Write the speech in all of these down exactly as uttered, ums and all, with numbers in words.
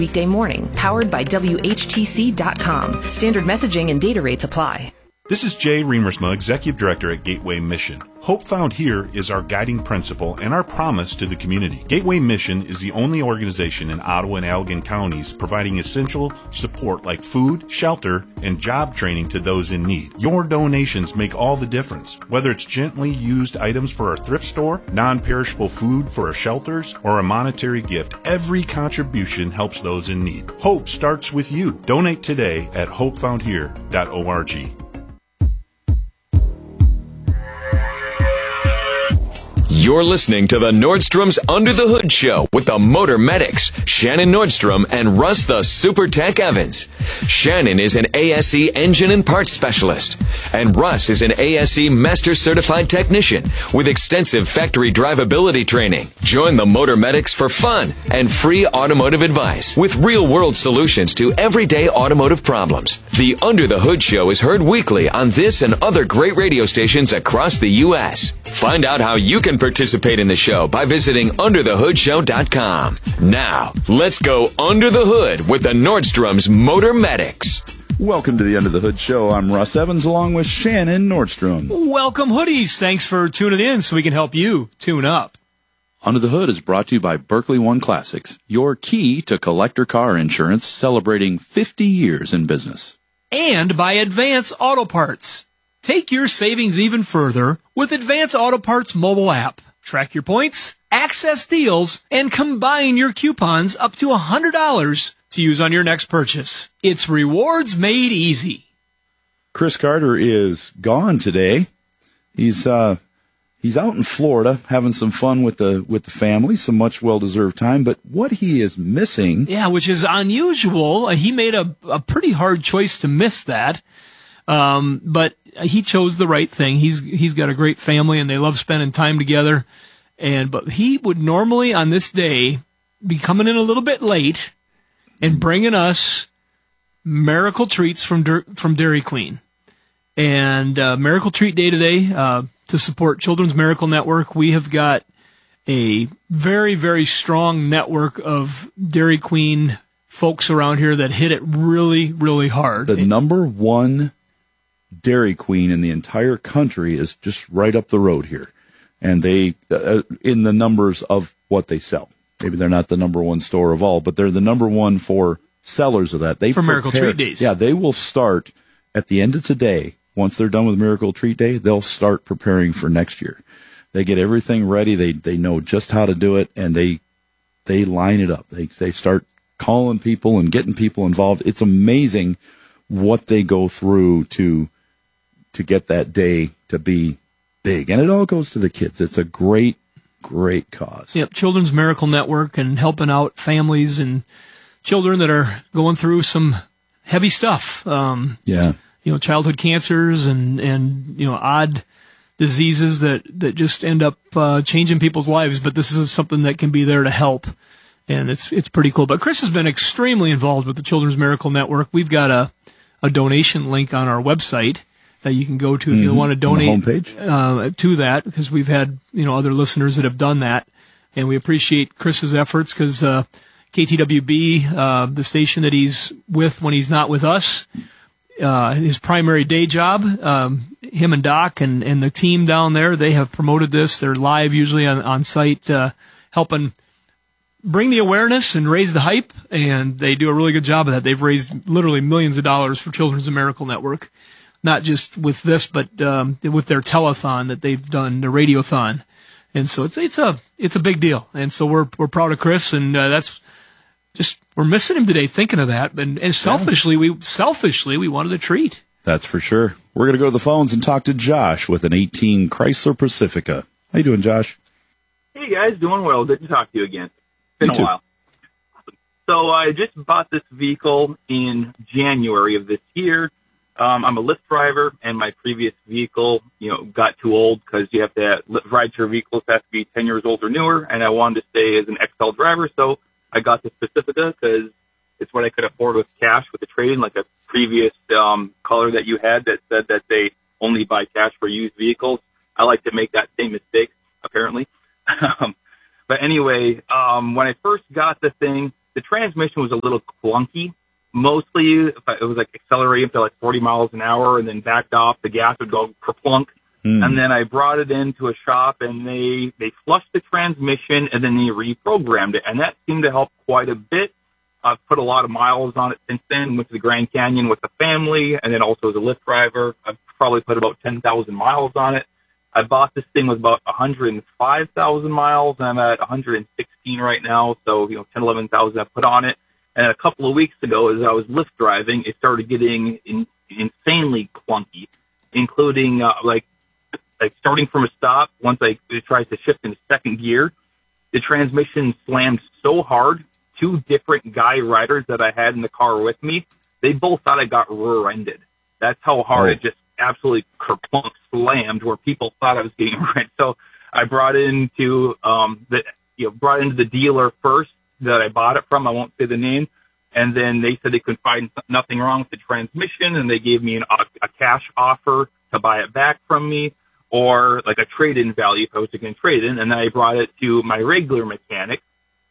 weekday morning. Powered by W H T C dot com. Standard messaging and data rates apply. This is Jay Remersma, Executive Director at Gateway Mission. Hope Found Here is our guiding principle and our promise to the community. Gateway Mission is the only organization in Ottawa and Allegan counties providing essential support like food, shelter, and job training to those in need. Your donations make all the difference. Whether it's gently used items for our thrift store, non-perishable food for our shelters, or a monetary gift, every contribution helps those in need. Hope starts with you. Donate today at hope found here dot org. You're listening to the Nordstrom's Under the Hood Show with the Motor Medics, Shannon Nordstrom and Russ the Super Tech Evans. Shannon is an A S E engine and parts specialist, and Russ is an A S E Master Certified Technician with extensive factory drivability training. Join the Motor Medics for fun and free automotive advice with real-world solutions to everyday automotive problems. The Under the Hood Show is heard weekly on this and other great radio stations across the U S Find out how you can participate in the show by visiting under the hood show dot com. Now, let's go under the hood with the Nordstrom's Motor Medics. Welcome to the Under the Hood Show. I'm Russ Evans along with Shannon Nordstrom. Welcome, hoodies. Thanks for tuning in so we can help you tune up. Under the Hood is brought to you by Berkeley One Classics, your key to collector car insurance, celebrating fifty years in business. And by Advance Auto Parts. Take your savings even further with Advance Auto Parts mobile app. Track your points, access deals, and combine your coupons up to one hundred dollars to use on your next purchase. It's rewards made easy. Chris Carter is gone today. He's uh he's out in Florida having some fun with the with the family, some much well-deserved time, but what he is missing... Yeah, which is unusual. He made a, a pretty hard choice to miss that. Um, but he chose the right thing. He's he's got a great family, and they love spending time together. And but he would normally on this day be coming in a little bit late and bringing us miracle treats from from Dairy Queen. And uh, Miracle Treat Day today uh, to support Children's Miracle Network. We have got a very very strong network of Dairy Queen folks around here that hit it really really hard. The number one Dairy Queen in the entire country is just right up the road here, and they uh, in the numbers of what they sell. Maybe they're not the number one store of all, but they're the number one for sellers of that. They for Miracle Treat Days. Yeah, they will start at the end of today. Once they're done with Miracle Treat Day, they'll start preparing for next year. They get everything ready. They they know just how to do it, and they they line it up. They they start calling people and getting people involved. It's amazing what they go through to. to get that day to be big. And it all goes to the kids. It's a great, great cause. Yep, Children's Miracle Network and helping out families and children that are going through some heavy stuff. Um, yeah. You know, childhood cancers and, and you know, odd diseases that, that just end up uh, changing people's lives. But this is something that can be there to help. And it's it's pretty cool. But Chris has been extremely involved with the Children's Miracle Network. We've got a, a donation link on our website that you can go to if mm-hmm. you want to donate on the homepage. Uh, to that, because we've had you know other listeners that have done that, and we appreciate Chris's efforts because uh, K T W B, uh, the station that he's with when he's not with us, uh, his primary day job, um, him and Doc and, and the team down there, they have promoted this. They're live usually on, on site, uh, helping bring the awareness and raise the hype, and they do a really good job of that. They've raised literally millions of dollars for Children's Miracle Network. Not just with this, but um, with their telethon that they've done, the radiothon, and so it's it's a it's a big deal, and so we're we're proud of Chris, and uh, that's just we're missing him today. Thinking of that, and, and selfishly we selfishly we wanted a treat. That's for sure. We're gonna go to the phones and talk to Josh with an eighteen Chrysler Pacifica. How you doing, Josh? Hey guys, doing well. Good to talk to you again. Been Me a too. while. So I just bought this vehicle in January of this year. Um, I'm a Lyft driver, and my previous vehicle, you know, got too old because you have to ride your vehicles have to be ten years old or newer, and I wanted to stay as an X L driver, so I got this Pacifica because it's what I could afford with cash with the trade-in, like a previous um, caller that you had that said that they only buy cash for used vehicles. I like to make that same mistake, apparently. um, but anyway, um, when I first got the thing, the transmission was a little clunky. Mostly, if I, it was like accelerating up to like forty miles an hour and then backed off, the gas would go kerplunk. Mm. And then I brought it into a shop and they, they flushed the transmission and then they reprogrammed it. And that seemed to help quite a bit. I've put a lot of miles on it since then, went to the Grand Canyon with the family and then also as a Lyft driver. I've probably put about ten thousand miles on it. I bought this thing with about one hundred five thousand miles and I'm at one hundred sixteen right now. So, you know, ten, eleven thousand I put on it. And a couple of weeks ago, as I was Lyft driving, it started getting in, insanely clunky, including uh, like like starting from a stop. Once I it tries to shift into second gear, the transmission slammed so hard. Two different guy riders that I had in the car with me, they both thought I got rear-ended. That's how hard oh. it just absolutely kerplunk slammed, where people thought I was getting rear-ended. So I brought into um, the you know brought into the dealer first that I bought it from. I won't say the name. And then they said they couldn't find nothing wrong with the transmission, and they gave me an, a cash offer to buy it back from me, or like a trade-in value if I was going to trade in. And then I brought it to my regular mechanic,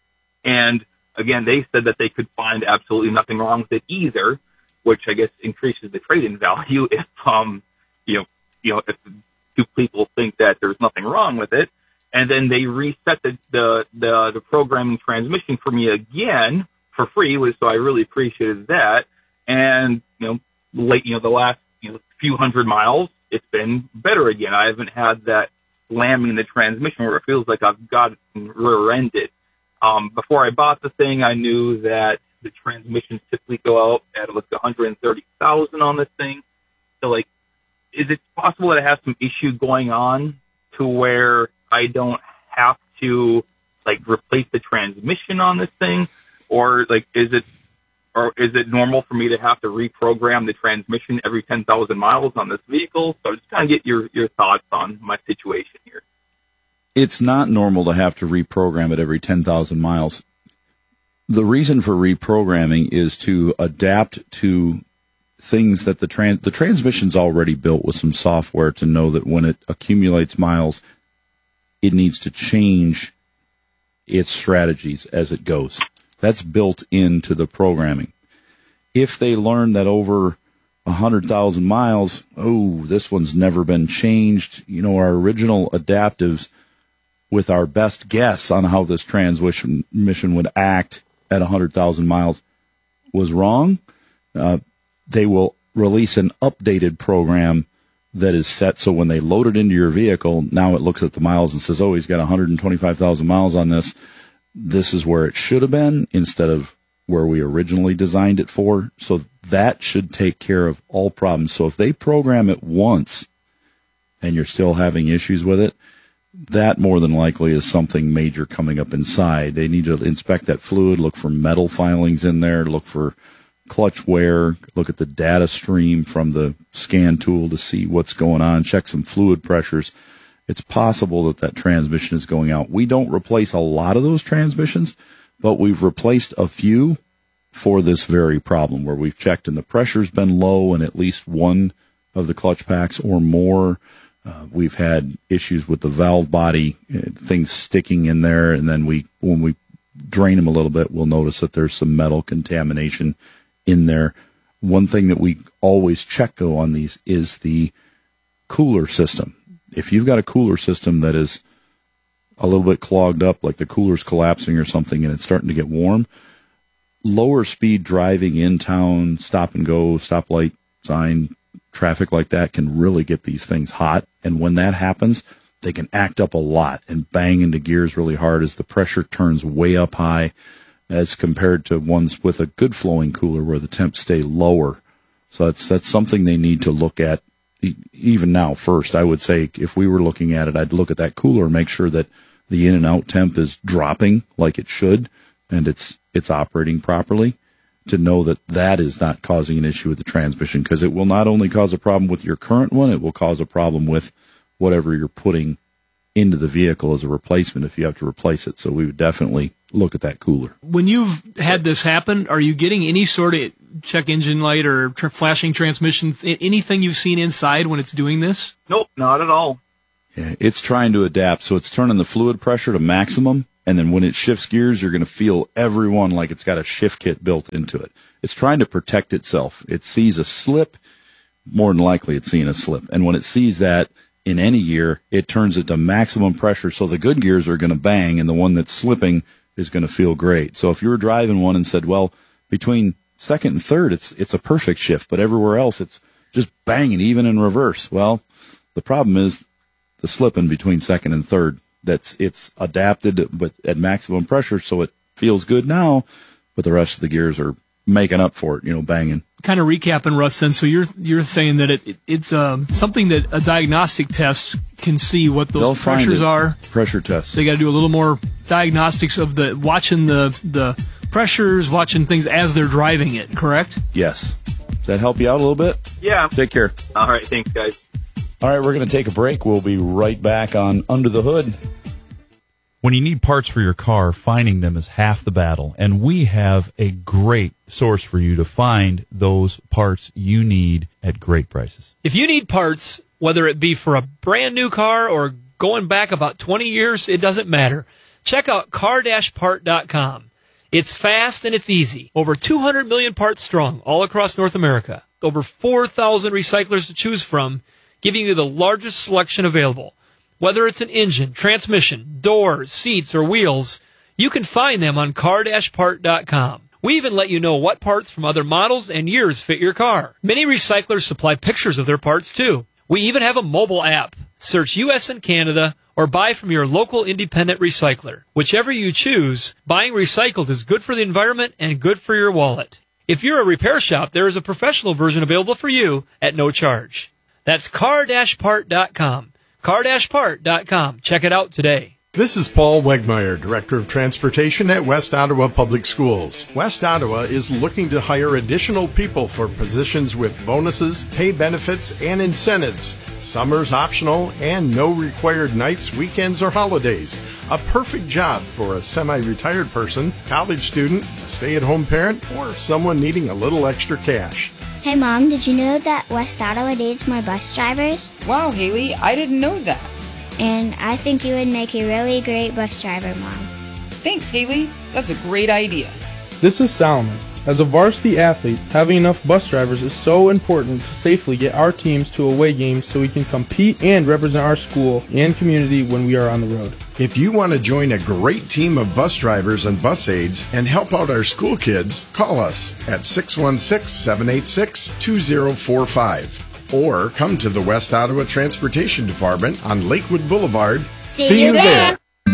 and again, they said that they could find absolutely nothing wrong with it either, which I guess increases the trade-in value if um you know you know if two people think that there's nothing wrong with it. And then they reset the, the, the, the programming transmission for me again for free, was, so I really appreciated that. And, you know, late, you know, the last, you know, few hundred miles, it's been better again. I haven't had that slamming in the transmission where it feels like I've got it rear-ended. Um, before I bought the thing, I knew that the transmissions typically go out at like one hundred thirty thousand on this thing. So, like, is it possible that I have some issue going on to where I don't have to like replace the transmission on this thing, or like is it, or is it normal for me to have to reprogram the transmission every ten thousand miles on this vehicle? So just kind of get your your thoughts on my situation here. It's not normal to have to reprogram it every ten thousand miles. The reason for reprogramming is to adapt to things that the trans the transmission's already built with some software to know that when it accumulates miles, it needs to change its strategies as it goes. That's built into the programming. If they learn that over one hundred thousand miles, oh, this one's never been changed, you know, our original adaptives with our best guess on how this transmission would act at one hundred thousand miles was wrong, uh, they will release an updated program that is set so when they load it into your vehicle, now it looks at the miles and says, oh, he's got one hundred twenty-five thousand miles on this. This is where it should have been instead of where we originally designed it for. So that should take care of all problems. So if they program it once and you're still having issues with it, that more than likely is something major coming up inside. They need to inspect that fluid, look for metal filings in there, look for clutch wear, look at the data stream from the scan tool to see what's going on, check some fluid pressures. It's possible that that transmission is going out. We don't replace a lot of those transmissions, but we've replaced a few for this very problem where we've checked and the pressure's been low in at least one of the clutch packs or more. Uh, we've had issues with the valve body, uh, things sticking in there, and then we, when we drain them a little bit, we'll notice that there's some metal contamination in there. One thing that we always check though on these is the cooler system. If you've got a cooler system that is a little bit clogged up, like the cooler's collapsing or something and it's starting to get warm, lower speed driving in town, stop and go, stoplight sign, traffic like that can really get these things hot. And when that happens, they can act up a lot and bang into gears really hard as the pressure turns way up high, as compared to ones with a good flowing cooler where the temps stay lower. So that's that's something they need to look at even now first. I would say if we were looking at it, I'd look at that cooler and make sure that the in and out temp is dropping like it should and it's it's operating properly, to know that that is not causing an issue with the transmission, because it will not only cause a problem with your current one, it will cause a problem with whatever you're putting into the vehicle as a replacement if you have to replace it. So we would definitely look at that cooler. When you've had this happen, are you getting any sort of check engine light or tr- flashing transmission, anything you've seen inside when it's doing this? Nope, not at all. Yeah, it's trying to adapt. So it's turning the fluid pressure to maximum, And then when it shifts gears, you're going to feel every one like it's got a shift kit built into it. It's trying to protect itself. It sees a slip, more than likely it's seeing a slip. And when it sees that in any gear, it turns it to maximum pressure. So the good gears are going to bang and the one that's slipping is going to feel great. So if you were driving one and said, well, between second and third, it's, it's a perfect shift, but everywhere else it's just banging, even in reverse. Well, the problem is the slipping between second and third. That's, it's adapted, but at maximum pressure. So it feels good now, but the rest of the gears are making up for it, you know, banging. Kind of recapping, Russ, then, so you're you're saying that it, it it's um, something that a diagnostic test can see what those They'll pressures are. Pressure tests. They got to do a little more diagnostics of the watching the the pressures, watching things as they're driving it. Correct? Yes. Does that help you out a little bit? Yeah. Take care. All right. Thanks, guys. All right, we're going to take a break. We'll be right back on Under the Hood. When you need parts for your car, finding them is half the battle, and we have a great source for you to find those parts you need at great prices. If you need parts, whether it be for a brand new car or going back about twenty years, it doesn't matter. Check out car dash part dot com. It's fast and it's easy. Over two hundred million parts strong all across North America. Over four thousand recyclers to choose from, giving you the largest selection available. Whether it's an engine, transmission, doors, seats, or wheels, you can find them on car dash part dot com. We even let you know what parts from other models and years fit your car. Many recyclers supply pictures of their parts, too. We even have a mobile app. Search U S and Canada or buy from your local independent recycler. Whichever you choose, buying recycled is good for the environment and good for your wallet. If you're a repair shop, there is a professional version available for you at no charge. That's car dash part dot com. car dash part dot com. Check it out today. This is Paul Wegmeyer, Director of Transportation at West Ottawa Public Schools. West Ottawa is looking to hire additional people for positions with bonuses, pay benefits, and incentives. Summers optional and no required nights, weekends, or holidays. A perfect job for a semi-retired person, college student, a stay-at-home parent, or someone needing a little extra cash. Hey Mom, did you know that West Ottawa needs more bus drivers? Wow, Haley, I didn't know that. And I think you would make a really great bus driver, Mom. Thanks, Haley. That's a great idea. This is Salomon. As a varsity athlete, having enough bus drivers is so important to safely get our teams to away games so we can compete and represent our school and community when we are on the road. If you want to join a great team of bus drivers and bus aides and help out our school kids, call us at six one six, seven eight six, two zero four five or come to the West Ottawa Transportation Department on Lakewood Boulevard. See, See you there!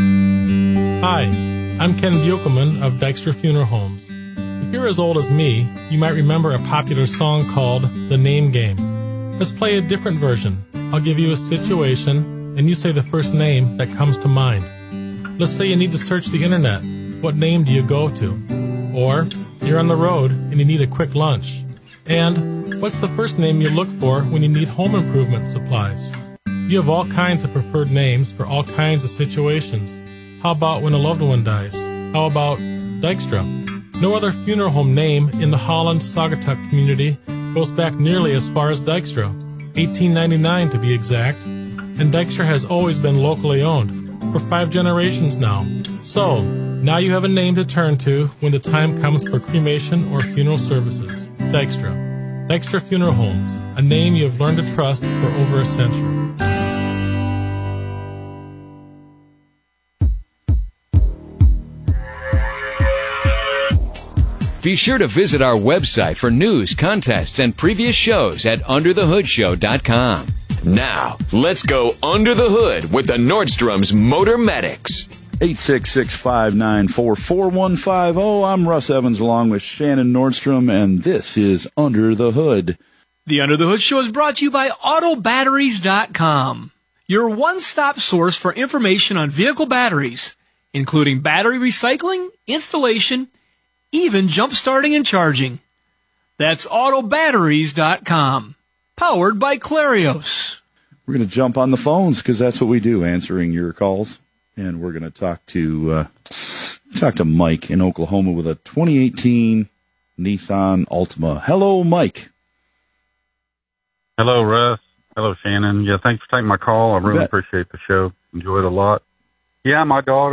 Hi, I'm Ken Biokelman of Dykstra Funeral Homes. If you're as old as me, you might remember a popular song called The Name Game. Let's play a different version. I'll give you a situation, and you say the first name that comes to mind. Let's say you need to search the internet. What name do you go to? Or you're on the road and you need a quick lunch. And what's the first name you look for when you need home improvement supplies? You have all kinds of preferred names for all kinds of situations. How about when a loved one dies? How about Dykstra? No other funeral home name in the Holland-Saugatuck community goes back nearly as far as Dykstra, eighteen ninety-nine to be exact, and Dykstra has always been locally owned, for five generations now. So, now you have a name to turn to when the time comes for cremation or funeral services. Dykstra. Dykstra Funeral Homes, a name you have learned to trust for over a century. Be sure to visit our website for news, contests, and previous shows at under the hood show dot com. Now, let's go under the hood with the Nordstrom's Motor Medics. eight six six, five nine four, four one five zero. I'm Russ Evans along with Shannon Nordstrom, and this is Under the Hood. The Under the Hood Show is brought to you by auto batteries dot com, your one-stop source for information on vehicle batteries, including battery recycling, installation, even jump-starting and charging. That's auto batteries dot com, powered by Clarios. We're going to jump on the phones because that's what we do, answering your calls. And we're going to talk to uh, talk to Mike in Oklahoma with a twenty eighteen Nissan Altima. Hello, Mike. Hello, Russ. Hello, Shannon. Yeah, thanks for taking my call. I really appreciate the show. Enjoy it a lot. Yeah, my daughter's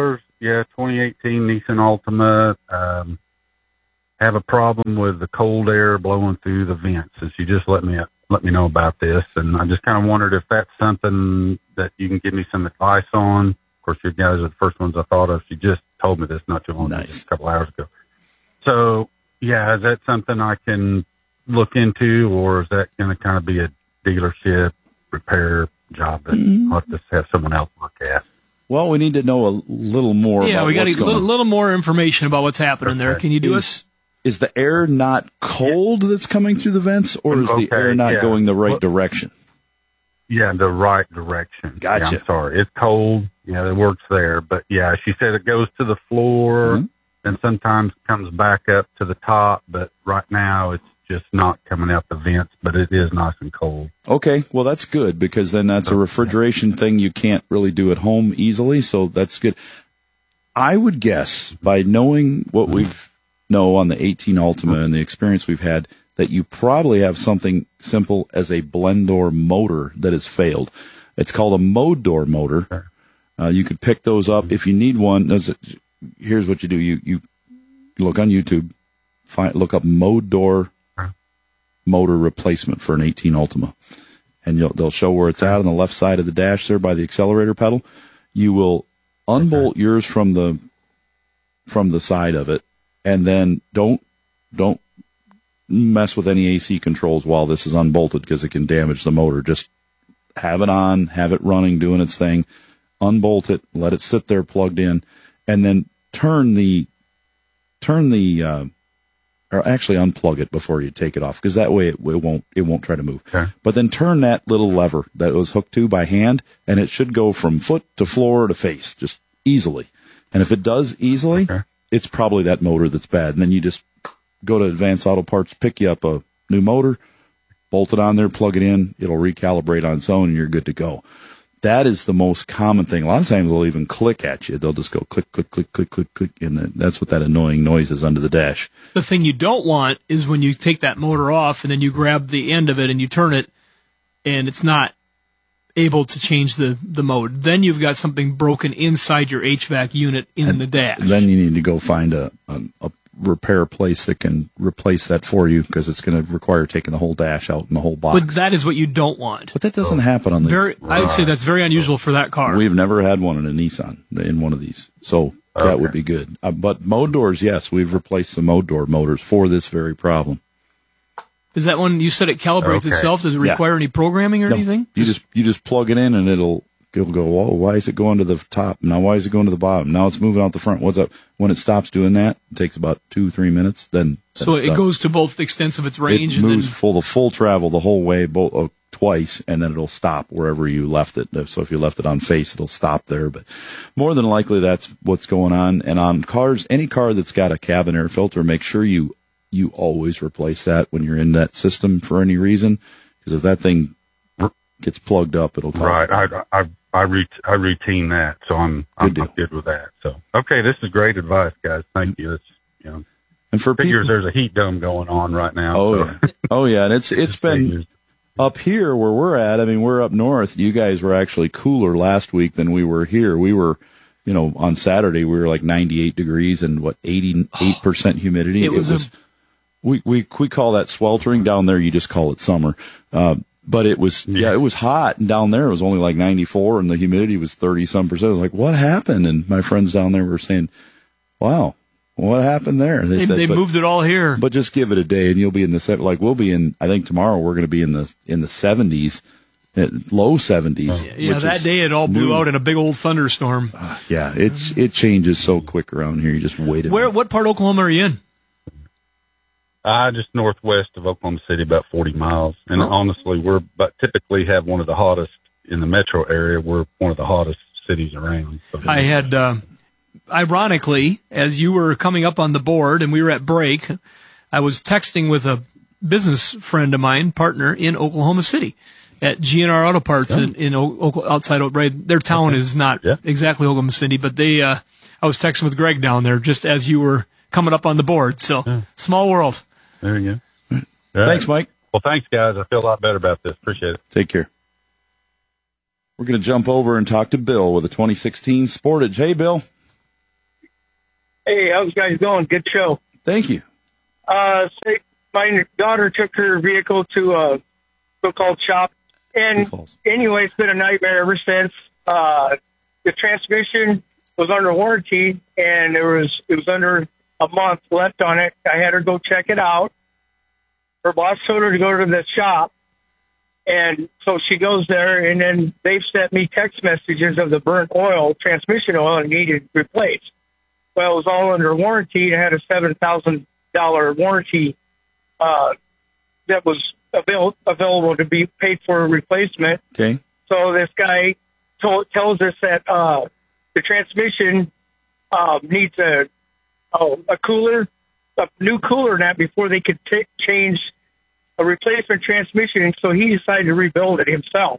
yeah, twenty eighteen Nissan Altima. Um, have a problem with the cold air blowing through the vents. And she just let me let me know about this, and I just kind of wondered if that's something that you can give me some advice on. Of course, you guys are the first ones I thought of. She just told me this not too long ago, Nice. a couple hours ago. So, yeah, is that something I can look into, or is that going to kind of be a dealership repair job that I'll have to have someone else look at? Well, we need to know a little more. Yeah, about we got what's a going little, on. little more information about what's happening there. Can you do is, us? Is the air not cold that's coming through the vents, or is the Okay, air not yeah. going the right Well- direction? Yeah, the right direction. Gotcha. Yeah, I'm sorry. It's cold. Yeah, it works there. But, yeah, she said it goes to the floor Mm-hmm. and sometimes comes back up to the top. But right now it's just not coming out the vents, but it is nice and cold. Okay, well, that's good, because then that's a refrigeration thing you can't really do at home easily, so that's good. I would guess, by knowing what we know on the eighteen Altima and the experience we've had, that you probably have something simple as a blend door motor that has failed. It's called a mode door motor. Uh, you could pick those up if you need one. There's a- Here's what you do: you you look on YouTube, find look up mode door motor replacement for an eighteen Altima, and you'll, they'll show where it's at on the left side of the dash there by the accelerator pedal. You will unbolt yours from the from the side of it, and then don't don't mess with any A C controls while this is unbolted, because it can damage the motor. Just have it on, have it running, doing its thing. Unbolt it, let it sit there plugged in, and then turn the turn the uh, or actually unplug it before you take it off, because that way it, it won't it won't try to move. Okay. But then turn that little lever that it was hooked to by hand, and it should go from foot to floor to face just easily. And if it does easily, Okay. it's probably that motor that's bad. And then you just go to Advanced Auto Parts, pick you up a new motor, bolt it on there, plug it in, it'll recalibrate on its own, and you're good to go. That is the most common thing. A lot of times they'll even click at you. They'll just go click, click, click, click, click, click, and then that's what that annoying noise is under the dash. The thing you don't want is when you take that motor off and then you grab the end of it and you turn it, and it's not able to change the, the mode. Then you've got something broken inside your H V A C unit in And the dash. Then you need to go find a, a, a repair place that can replace that for you, because it's going to require taking the whole dash out and the whole box. But that is what you don't want. But that doesn't happen on these. Very, I'd say that's very unusual for that car. We've never had one in a Nissan in one of these, so that would be good. Uh, but mode doors, yes, we've replaced some mode door motors for this very problem. Is that one you said it calibrates Okay. itself? Does it Yeah. require any programming or No, anything? You just you just plug it in and it'll it'll go. Whoa, why is it going to the top? Now why is it going to the bottom? Now it's moving out the front. What's up? When it stops doing that, it takes about two three minutes. Then, then So it stops. goes to both extents of its range, It and moves then full the full travel the whole way, both uh, twice, and then it'll stop wherever you left it. So if you left it on face, it'll stop there. But more than likely, that's what's going on. And on cars, any car that's got a cabin air filter, make sure you you always replace that when you're in that system for any reason, because if that thing gets plugged up, it'll cause Right. I, I, I, rout- I routine that, so I'm, I'm, I'm good with that. So, okay, this is great advice, guys. Thank you. It's, you know, And for figures people- there's a heat dome going on right now. Oh so. yeah, oh yeah, and it's it's been up here where we're at. I mean, we're up north. You guys were actually cooler last week than we were here. We were, you know, on Saturday we were like ninety-eight degrees and what eighty-eight percent humidity. It was a- we we we call that sweltering. Down there, you just call it summer. Uh, but it was yeah, it was hot, and down there it was only like ninety-four, and the humidity was thirty some percent. I was like, what happened? And my friends down there were saying, wow. What happened there? they, said, they but- moved it all here. but just give it a day, and you'll be in the se- like we'll be in. I think tomorrow we're going to be in the in the seventies, low seventies. Yeah, that day it all blew out in a big old thunderstorm. Yeah, it's it changes so quick around here. You just wait. A Where? What part of Oklahoma are you in? Uh, just northwest of Oklahoma City, about forty miles. And Oh. honestly, we're but typically have one of the hottest in the metro area. We're one of the hottest cities around. So. I had, uh, ironically, as you were coming up on the board and we were at break, I was texting with a business friend of mine, partner in Oklahoma City at G N R Auto Parts in, in o- Oka- outside, O- right, their town Okay. is not Yeah. exactly Oklahoma City, but they, uh, I was texting with Greg down there just as you were coming up on the board. So small world. There you go. All Thanks, Mike. Well, thanks, guys. I feel a lot better about this. Appreciate it. Take care. We're going to jump over and talk to Bill with a twenty sixteen Sportage. Hey, Bill. Hey, how's you guys going? Good show. Thank you. Uh, say my daughter took her vehicle to a so-called shop, and anyway, it's been a nightmare ever since. Uh, the transmission was under warranty, and there was it was under a month left on it. I had her go check it out. Her boss told her to go to the shop, and so she goes there, and then they've sent me text messages of the burnt oil, transmission oil, and needed replaced. Well, it was all under warranty. It had a seven thousand dollars warranty uh, that was avail- available to be paid for a replacement. Okay. So this guy told, tells us that uh, the transmission uh, needs a, oh, a cooler, a new cooler in that before they could t- change a replacement transmission. So he decided to rebuild it himself.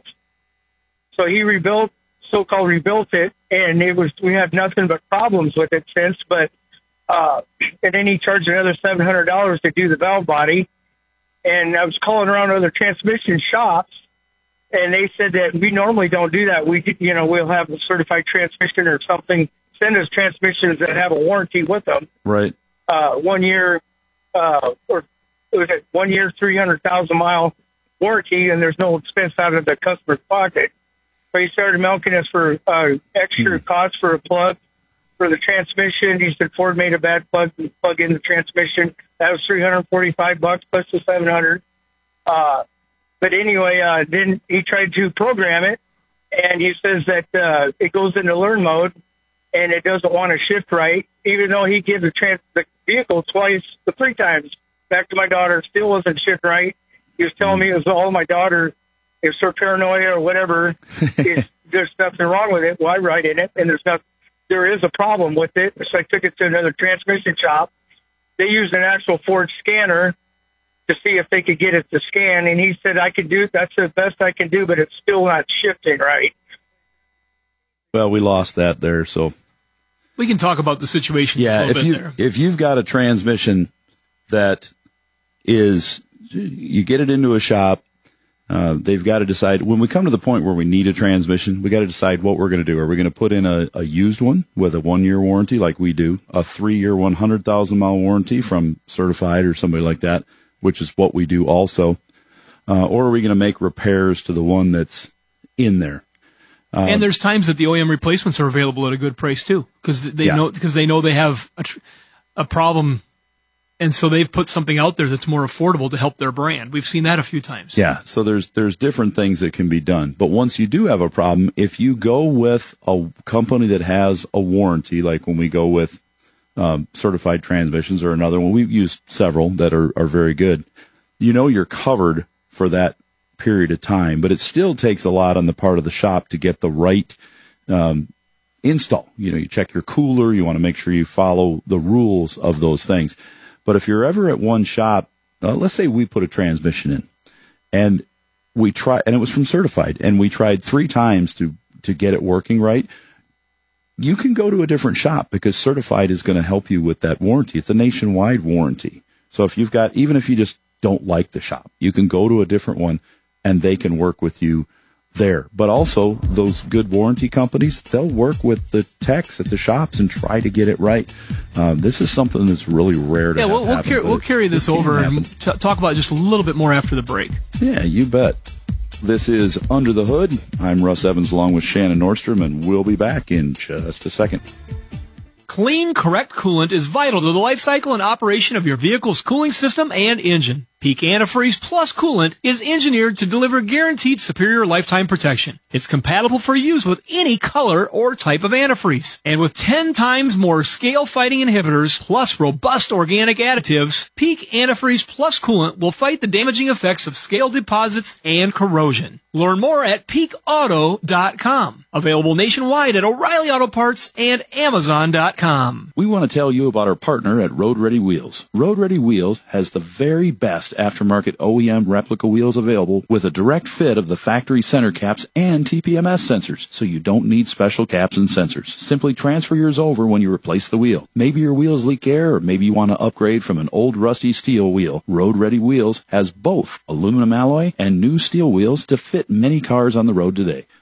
So he rebuilt, so-called rebuilt it, and it was we have nothing but problems with it since. But uh, and then he charged another seven hundred dollars to do the valve body. And I was calling around other transmission shops, and they said that we normally don't do that. We, you know, we'll have a certified transmission or something. Send us transmissions that have a warranty with them. Right. Uh, one year, uh, or was it one year, three hundred thousand mile warranty, and there's no expense out of the customer's pocket. But he started milking us for uh, extra mm. cost for a plug for the transmission. He said Ford made a bad plug plug in the transmission. That was three hundred forty-five bucks plus the seven hundred. Uh, but anyway, uh, then he tried to program it, and he says that uh, it goes into learn mode, and it doesn't want to shift right, even though he gives the, trans- the vehicle twice, the three times back to my daughter, still wasn't shift right. He was telling me it was all my daughter. It's her paranoia or whatever. It's, there's nothing wrong with it. Well, I write in it, and there's not. There is a problem with it. So I took it to another transmission shop. They used an actual Ford scanner to see if they could get it to scan, and he said I could do. That's the best I can do, but it's still not shifting right. Well, we lost that there, so we can talk about the situation. Yeah, a if bit you there. if you've got a transmission that is, you get it into a shop. Uh, they've got to decide, when we come to the point where we need a transmission, we got to decide what we're going to do. Are we going to put in a, a used one with a one-year warranty like we do, a three-year, one hundred thousand mile warranty from Certified or somebody like that, which is what we do also, uh, or are we going to make repairs to the one that's in there? Uh, and there's times that the O E M replacements are available at a good price too, because they Yeah. know because they know they have a, tr- a problem. And so they've put something out there that's more affordable to help their brand. We've seen that a few times. Yeah, so there's there's different things that can be done. But once you do have a problem, if you go with a company that has a warranty, like when we go with um, Certified Transmissions or another one, we've used several that are, are very good, you know you're covered for that period of time. But it still takes a lot on the part of the shop to get the right um, install. You know, you check your cooler, you want to make sure you follow the rules of those things. But if you're ever at one shop, uh, let's say we put a transmission in, and we try, and it was from Certified, and we tried three times to to get it working right. You can go to a different shop because Certified is going to help you with that warranty. It's a nationwide warranty. So if you've got, even if you just don't like the shop, you can go to a different one, and they can work with you there. But also, those good warranty companies, they'll work with the techs at the shops and try to get it right. Um, this is something that's really rare to yeah, have we'll, we'll, happen, car- but we'll it- carry it this can over happen. and t- talk about it just a little bit more after the break. Yeah, you bet. This is Under the Hood. I'm Russ Evans along with Shannon Nordstrom, and we'll be back in just a second. Clean, correct coolant is vital to the life cycle and operation of your vehicle's cooling system and engine. Peak Antifreeze Plus coolant is engineered to deliver guaranteed superior lifetime protection. It's compatible for use with any color or type of antifreeze. And with ten times more scale-fighting inhibitors plus robust organic additives, Peak Antifreeze Plus coolant will fight the damaging effects of scale deposits and corrosion. Learn more at peak auto dot com. Available nationwide at O'Reilly Auto Parts and Amazon dot com. We want to tell you about our partner at Road Ready Wheels. Road Ready Wheels has the very best aftermarket O E M replica wheels available with a direct fit of the factory center caps and T P M S sensors, so you don't need special caps and sensors. Simply transfer yours over when you replace the wheel. Maybe your wheels leak air, or maybe you want to upgrade from an old rusty steel wheel. Road Ready Wheels has both aluminum alloy and new steel wheels to fit many cars on the road today.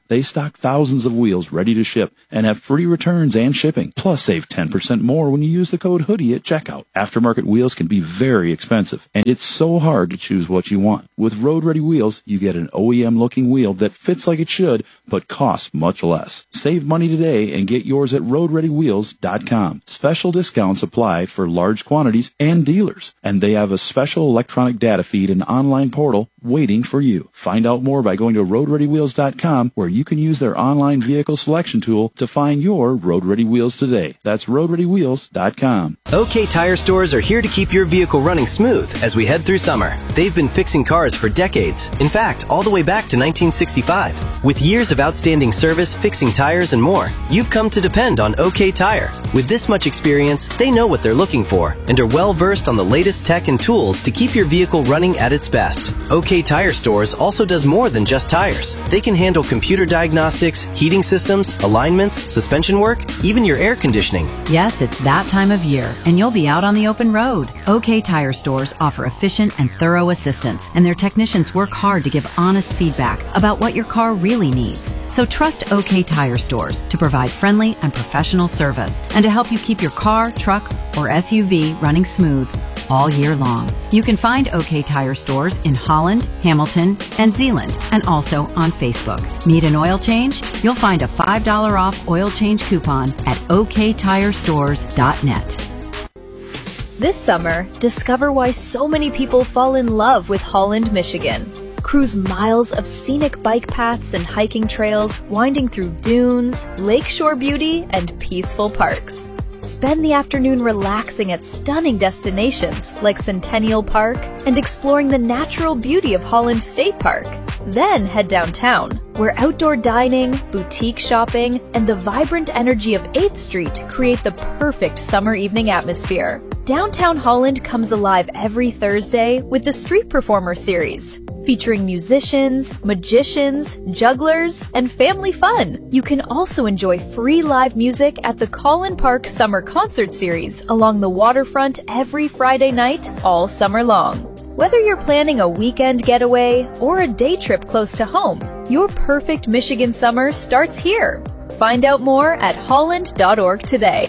They stock thousands of wheels ready to ship and have free returns and shipping. Plus, save ten percent more when you use the code HOODIE at checkout. Aftermarket wheels can be very expensive, and it's so hard to choose what you want. With Road Ready Wheels, you get an O E M-looking wheel that fits like it should, but costs much less. Save money today and get yours at road ready wheels dot com. Special discounts apply for large quantities and dealers, and they have a special electronic data feed and online portal waiting for you. Find out more by going to road ready wheels dot com, where you can use their online vehicle selection tool to find your Road Ready Wheels today. That's road ready wheels dot com. OK Tire Stores are here to keep your vehicle running smooth as we head through summer. They've been fixing cars for decades. In fact, all the way back to nineteen sixty-five. With years of outstanding service, fixing tires, and more, you've come to depend on OK Tire. With this much experience, they know what they're looking for and are well versed on the latest tech and tools to keep your vehicle running at its best. OK Tire Stores also does more than just tires. They can handle computer diagnostics, heating systems, alignments, suspension work, even your air conditioning. Yes, it's that time of year, and you'll be out on the open road. OK Tire Stores offer efficient and thorough assistance, and their technicians work hard to give honest feedback about what your car really needs. So trust OK Tire Stores to provide friendly and professional service and to help you keep your car, truck, or S U V running smooth all year long. You can find OK Tire Stores in Holland, Hamilton, and Zeeland, and also on Facebook. Need an oil change? You'll find a five dollars off oil change coupon at ok tire stores dot net. This summer, discover why so many people fall in love with Holland, Michigan. Cruise miles of scenic bike paths and hiking trails winding through dunes, lakeshore beauty, and peaceful parks. Spend the afternoon relaxing at stunning destinations like Centennial Park and exploring the natural beauty of Holland State Park. Then head downtown, where outdoor dining, boutique shopping, and the vibrant energy of eighth Street create the perfect summer evening atmosphere. Downtown Holland comes alive every Thursday with the Street Performer series, featuring musicians, magicians, jugglers, and family fun. You can also enjoy free live music at the Collin Park Summer Concert Series along the waterfront every Friday night all summer long. Whether you're planning a weekend getaway or a day trip close to home, your perfect Michigan summer starts here. Find out more at holland dot org today.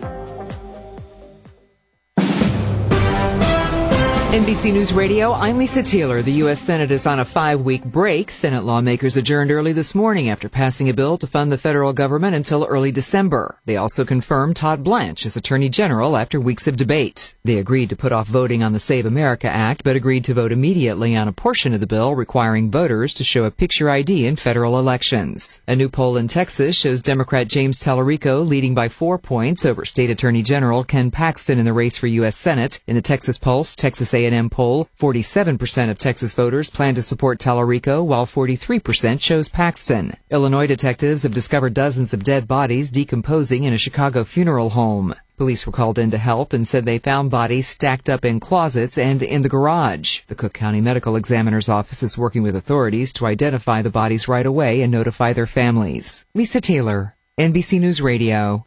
N B C News Radio, I'm Lisa Taylor. The U S Senate is on a five-week break. Senate lawmakers adjourned early this morning after passing a bill to fund the federal government until early December. They also confirmed Todd Blanche as Attorney General after weeks of debate. They agreed to put off voting on the Save America Act, but agreed to vote immediately on a portion of the bill requiring voters to show a picture I D in federal elections. A new poll in Texas shows Democrat James Tallarico leading by four points over State Attorney General Ken Paxton in the race for U S Senate. In the Texas Pulse, Texas A and M poll, forty-seven percent of Texas voters plan to support Tallarico, while forty-three percent chose Paxton. Illinois detectives have discovered dozens of dead bodies decomposing in a Chicago funeral home. Police were called in to help and said they found bodies stacked up in closets and in the garage. The Cook County Medical Examiner's Office is working with authorities to identify the bodies right away and notify their families. Lisa Taylor, N B C News Radio.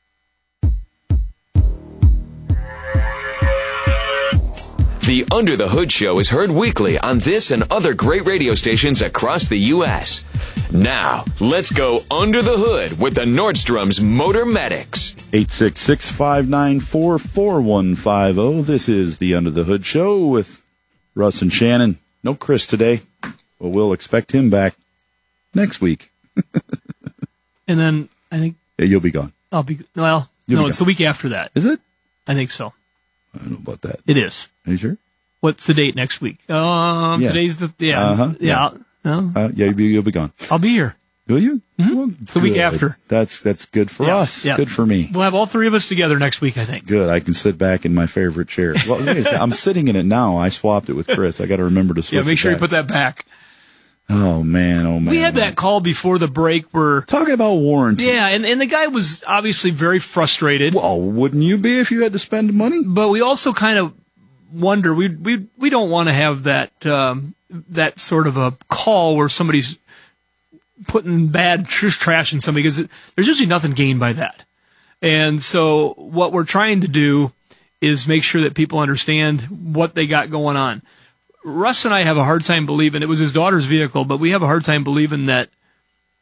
The Under the Hood Show is heard weekly on this and other great radio stations across the U S Now, let's go under the hood with the Nordstrom's Motor Medics. eight six six, five nine four, four one five zero. This is the Under the Hood Show with Russ and Shannon. No Chris today, but we'll expect him back next week. And then I think yeah, you'll be gone. I'll be well. You'll no, be it's gone. the week after that. Is it? I think so. I don't know about that. It is. Are you sure? What's the date next week? Um, Yeah. today's the yeah Uh-huh. yeah. Yeah. No? Uh, yeah, you'll be, you'll be gone. I'll be here. Will you? Mm-hmm. Well, it's the week good. after. That's that's good for Yeah, us. yeah. Good for me. We'll have all three of us together next week, I think. Good. I can sit back in my favorite chair. Well, wait a second. I'm sitting in it now. I swapped it with Chris. I got to remember to switch. Yeah, make it sure back. you put that back. Oh man! Oh man! We had that call before the break where talking about warranties. Yeah, and, and the guy was obviously very frustrated. Well, wouldn't you be if you had to spend money? But we also kind of wonder we we we don't want to have that um, that sort of a call where somebody's putting bad tr- trash in somebody, because there's usually nothing gained by that. And so what we're trying to do is make sure that people understand what they got going on. Russ and I have a hard time believing, it was his daughter's vehicle, but we have a hard time believing that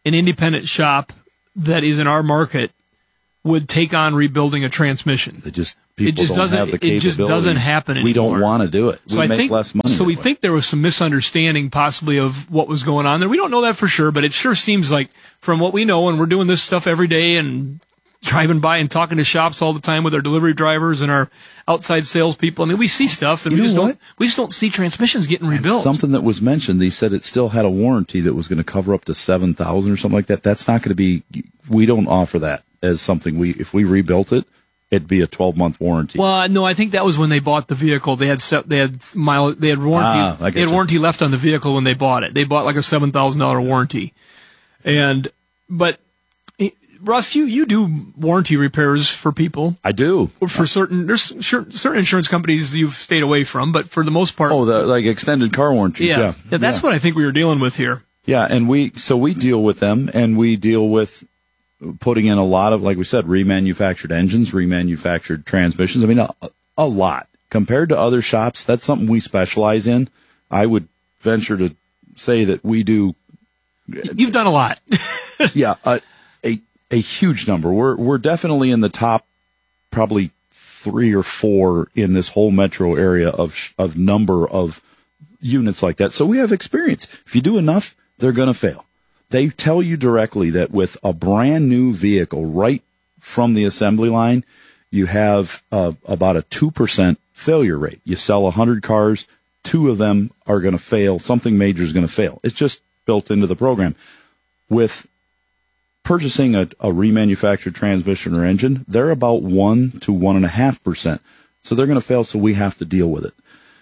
an independent shop that is in our market would take on rebuilding a transmission. It just people it just don't doesn't have the it capability. just doesn't happen anymore. We don't want to do it. We so I make think, less money. So we think there was some misunderstanding possibly of what was going on there. We don't know that for sure, but it sure seems like from what we know, and we're doing this stuff every day and driving by and talking to shops all the time with our delivery drivers and our outside salespeople. I mean, we see stuff, and You we just know don't what? we just don't see transmissions getting rebuilt. Something that was mentioned, they said it still had a warranty that was going to cover up to seven thousand or something like that. That's not going to be. We don't offer that as something we. If we rebuilt it, it'd be a twelve month warranty. Well, no, I think that was when they bought the vehicle. They had set, they had mile, they had warranty, Ah, I get they had you. warranty left on the vehicle when they bought it. They bought like a seven thousand dollar warranty, and but eh, Russ, you you do warranty repairs for people. I do For certain, there's sure, certain insurance companies you've stayed away from, but for the most part, Oh, the like extended car warranties. yeah, Yeah, yeah, that's yeah. what I think we were dealing with here. Yeah, and we so we deal with them, and we deal with putting in a lot of, like we said, remanufactured engines, remanufactured transmissions. I mean, a, a lot compared to other shops. That's something we specialize in. I would venture to say that we do. You've done a lot. yeah, a, a a huge number. We're we're definitely in the top, probably three or four in this whole metro area of sh- of number of units like that. So we have experience. If you do enough, they're going to fail. They tell you directly that with a brand new vehicle right from the assembly line, you have uh, about a two percent failure rate. You sell one hundred cars, two of them are going to fail. Something major is going to fail. It's just built into the program. With purchasing a, a remanufactured transmission or engine, they're about one to one and a half percent. So they're going to fail, so we have to deal with it.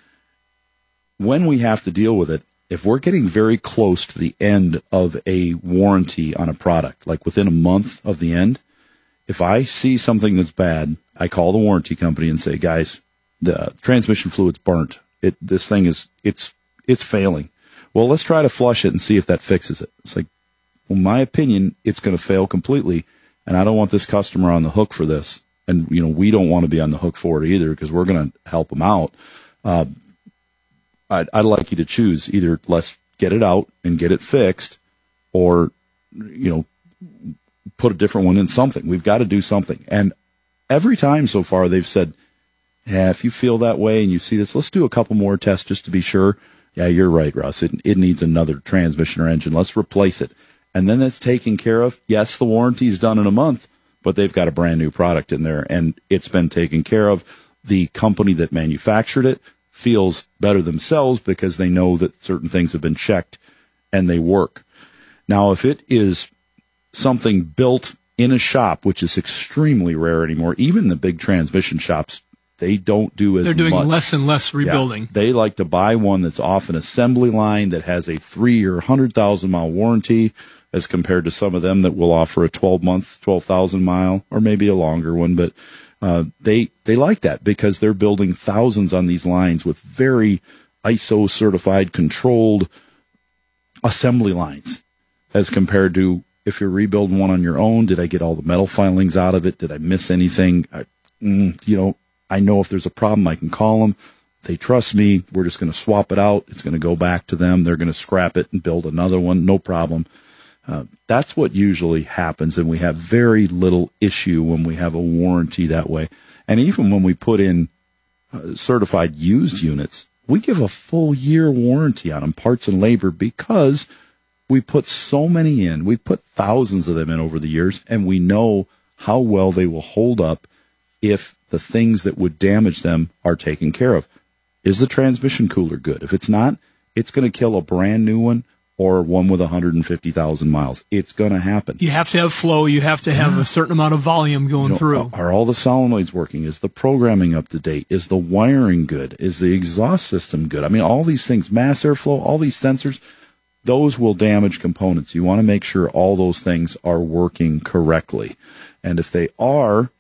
When we have to deal with it, if we're getting very close to the end of a warranty on a product, like within a month of the end, if I see something that's bad, I call the warranty company and say, guys, the transmission fluid's burnt. It, this thing is, it's, it's failing. Well, let's try to flush it and see if that fixes it. It's like, well, in my opinion, it's going to fail completely, and I don't want this customer on the hook for this. And, you know, we don't want to be on the hook for it either, because we're going to help them out. Uh, I'd, I'd like you to choose either let's get it out and get it fixed, or, you know, put a different one in something. We've got to do something. And every time so far they've said, yeah, if you feel that way and you see this, let's do a couple more tests just to be sure. Yeah, you're right, Russ. It, it needs another transmission or engine. Let's replace it. And then it's taken care of. Yes, the warranty is done in a month, but they've got a brand new product in there and it's been taken care of. The company that manufactured it feels better themselves because they know that certain things have been checked and they work. Now, if it is something built in a shop, which is extremely rare anymore, even the big transmission shops, they don't do as much. They're doing less and less rebuilding. Yeah, they like to buy one that's off an assembly line that has a three or one hundred thousand mile warranty, as compared to some of them that will offer a twelve month, twelve thousand mile, or maybe a longer one. But uh, they they like that because they're building thousands on these lines with very I S O certified, controlled assembly lines, as compared to if you're rebuilding one on your own. Did I get all the metal filings out of it? Did I miss anything? I, mm, you know, I know if there's a problem, I can call them. They trust me. We're just going to swap it out. It's going to go back to them. They're going to scrap it and build another one. No problem. Uh, that's what usually happens, and we have very little issue when we have a warranty that way. And even when we put in uh, certified used units, we give a full year warranty on them, parts and labor, because we put so many in. We've put thousands of them in over the years, and we know how well they will hold up if the things that would damage them are taken care of. Is the transmission cooler good? If it's not, it's going to kill a brand new one or one with one hundred fifty thousand miles. It's going to happen. You have to have flow. You have to have a certain amount of volume going You know, through. Are, are all the solenoids working? Is the programming up to date? Is the wiring good? Is the exhaust system good? I mean, all these things, mass airflow, all these sensors, those will damage components. You want to make sure all those things are working correctly. And if they are,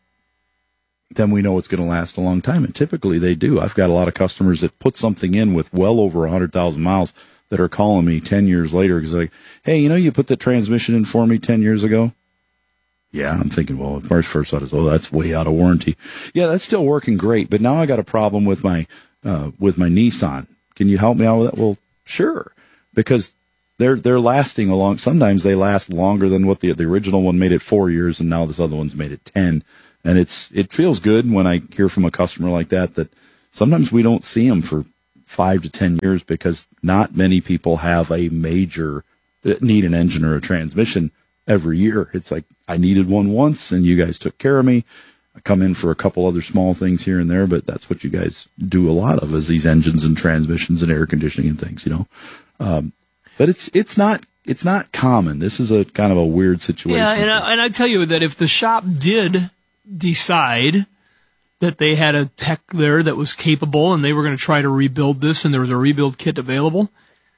then we know it's going to last a long time. And typically they do. I've got a lot of customers that put something in with well over one hundred thousand miles that are calling me ten years later because like, hey, you know, you put the transmission in for me ten years ago. Yeah, I'm thinking, well, at first, first thought is, oh, that's way out of warranty. Yeah, that's still working great, but now I got a problem with my uh, with my Nissan. Can you help me out with that? Well, sure, because they're they're lasting a long. Sometimes they last longer than what the the original one made it four years, and now this other one's made it ten. And it's it feels good when I hear from a customer like that that sometimes we don't see them for five to ten years because not many people have a major need an engine or a transmission every year. It's like I needed one once, and you guys took care of me. I come in for a couple other small things here and there, but that's what you guys do a lot of is these engines and transmissions and air conditioning and things, you know. Um, but it's it's not it's not common. This is a kind of a weird situation. Yeah, and I, and I tell you that if the shop did decide that they had a tech there that was capable and they were going to try to rebuild this and there was a rebuild kit available,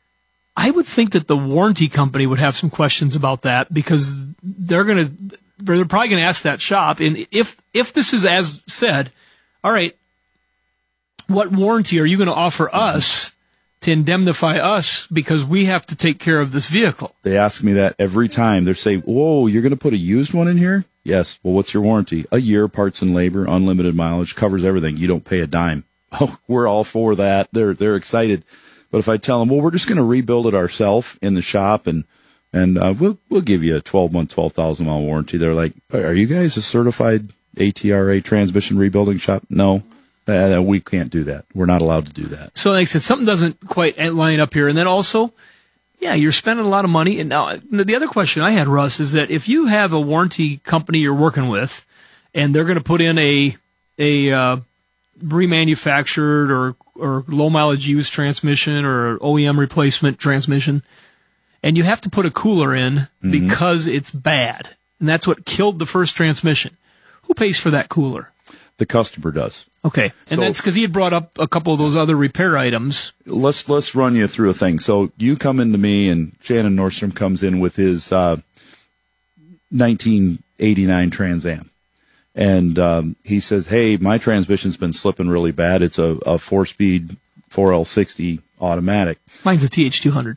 I would think that the warranty company would have some questions about that because they're going to they're probably going to ask that shop, and if if this is as said, all right, what warranty are you going to offer us to indemnify us because we have to take care of this vehicle? They ask me that every time. They say, whoa, you're going to put a used one in here? Yes. Well, what's your warranty? A year, parts and labor, unlimited mileage, covers everything. You don't pay a dime. Oh, we're all for that. They're they're excited. But if I tell them, well, we're just going to rebuild it ourselves in the shop and and uh, we'll we'll give you a twelve month, twelve thousand mile warranty. They're like, are you guys a certified A T R A transmission rebuilding shop? No. Uh, we can't do that. We're not allowed to do that. So like I said, something doesn't quite line up here. And then also, yeah, you're spending a lot of money. And now the other question I had, Russ, is that if you have a warranty company you're working with and they're going to put in a a uh, remanufactured or, or low mileage used transmission or O E M replacement transmission, and you have to put a cooler in mm-hmm. because it's bad, and that's what killed the first transmission, who pays for that cooler? The customer does. Okay, and so, that's because he had brought up a couple of those other repair items. Let's let's run you through a thing. So you come into me, and Shannon Nordstrom comes in with his uh, nineteen eighty-nine Trans Am, and um, he says, "Hey, my transmission's been slipping really bad. It's a, a four-speed four L sixty automatic. Mine's a T H two hundred.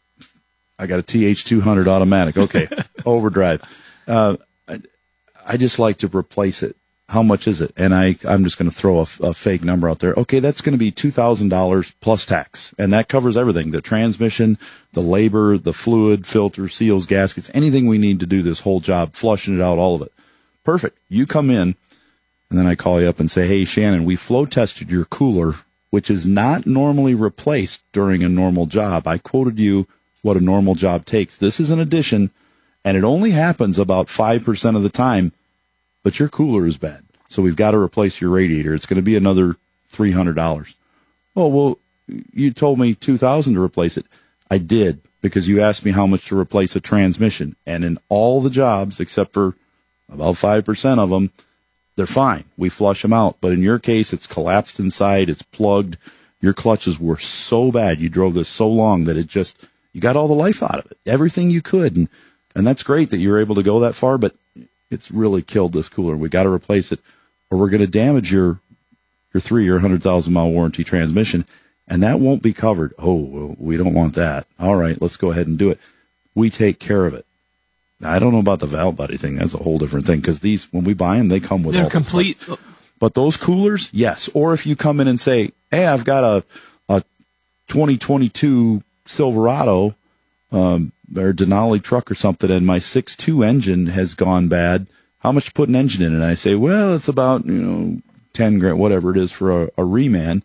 I got a T H two hundred automatic. Okay, overdrive. Uh, I, I just like to replace it. How much is it?" And I, I'm just going to throw a, a fake number out there. Okay, that's going to be two thousand dollars plus tax. And that covers everything. The transmission, the labor, the fluid, filter, seals, gaskets, anything we need to do this whole job, flushing it out, all of it. Perfect. You come in, and then I call you up and say, "Hey, Shannon, we flow tested your cooler, which is not normally replaced during a normal job. I quoted you what a normal job takes. This is an addition, and it only happens about five percent of the time, but your cooler is bad. So we've got to replace your radiator. It's going to be another three hundred dollars. Oh, well, you told me two thousand dollars to replace it. I did, because you asked me how much to replace a transmission. And in all the jobs, except for about five percent of them, they're fine. We flush them out. But in your case, it's collapsed inside. It's plugged. Your clutches were so bad. You drove this so long that it just, you got all the life out of it, everything you could. And, and that's great that you were able to go that far, but it's really killed this cooler. We got to replace it, or we're going to damage your your three or one hundred thousand mile warranty transmission, and that won't be covered. Oh, well, we don't want that. All right, let's go ahead and do it. We take care of it. Now, I don't know about the valve buddy thing. That's a whole different thing, because these, when we buy them, they come with They're all complete. But those coolers, yes. Or if you come in and say, "Hey, I've got a a twenty twenty-two Silverado um, or Denali truck or something, and my six two engine has gone bad. How much to put an engine in?" And I say, "Well, it's about, you know, ten grand, whatever it is for a, a reman."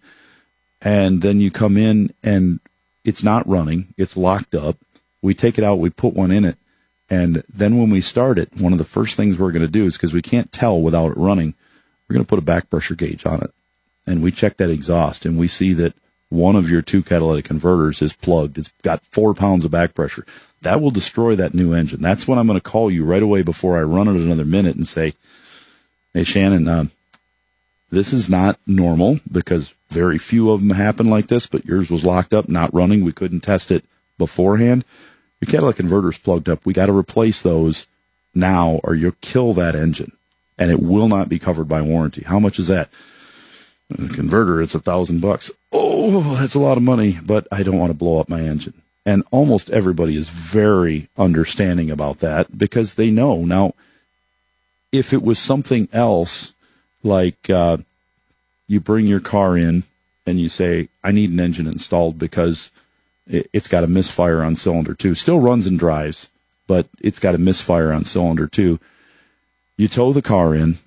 And then you come in and it's not running. It's locked up. We take it out. We put one in it. And then when we start it, one of the first things we're going to do is, because we can't tell without it running, we're going to put a back pressure gauge on it. And we check that exhaust, and we see that one of your two catalytic converters is plugged. It's got four pounds of back pressure. That will destroy that new engine. That's when I'm going to call you right away before I run it another minute and say, "Hey, Shannon, uh, this is not normal, because very few of them happen like this, but yours was locked up, not running. We couldn't test it beforehand. Your catalytic converter's plugged up. We got to replace those now, or you'll kill that engine, and it will not be covered by warranty." How much is that? A converter, it's a thousand bucks. Oh, that's a lot of money, but I don't want to blow up my engine. And almost everybody is very understanding about that, because they know. Now, if it was something else, like uh, you bring your car in and you say, "I need an engine installed because it, it's got a misfire on cylinder two. Still runs and drives, but it's got a misfire on cylinder two. You tow the car in.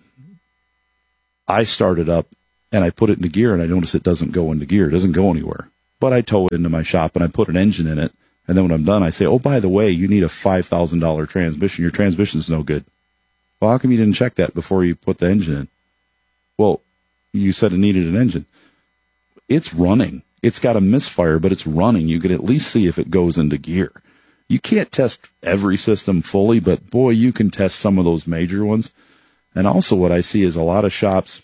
I start it up, and I put it into gear, and I notice it doesn't go into gear. It doesn't go anywhere. But I tow it into my shop, and I put an engine in it. And then when I'm done, I say, oh, by the way, you need a five thousand dollars transmission. Your transmission's no good. Well, how come you didn't check that before you put the engine in? Well, you said it needed an engine. It's running. It's got a misfire, but it's running. You could at least see if it goes into gear. You can't test every system fully, but boy, you can test some of those major ones. And also what I see is a lot of shops,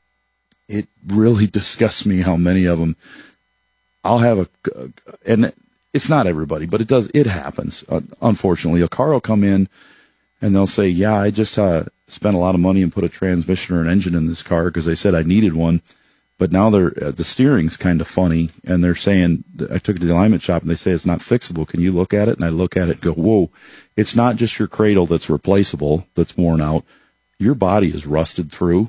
it really disgusts me how many of them, I'll have a, and it's not everybody, but it does, it happens. Unfortunately, a car will come in and they'll say, yeah, I just uh, spent a lot of money and put a transmission or an engine in this car because they said I needed one. But now they're, uh, the steering's kind of funny, and they're saying, I took it to the alignment shop, and they say it's not fixable. Can you look at it? And I look at it and go, whoa, it's not just your cradle that's replaceable, that's worn out. Your body is rusted through,